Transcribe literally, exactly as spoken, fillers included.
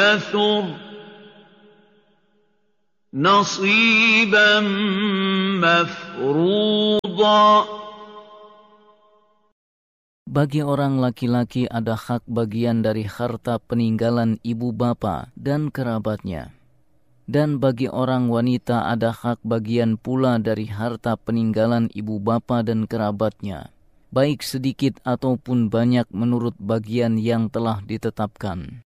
يَثُرْ نَصِيبًا مَفْرُوضًا. Bagi orang laki-laki ada hak bagian dari harta peninggalan ibu bapa dan kerabatnya. Dan bagi orang wanita ada hak bagian pula dari harta peninggalan ibu bapa dan kerabatnya, baik sedikit ataupun banyak menurut bagian yang telah ditetapkan.